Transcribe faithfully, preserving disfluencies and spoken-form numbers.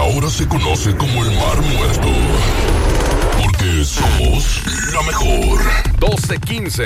ahora se conoce como el Mar Muerto. Porque somos la mejor. doce quince.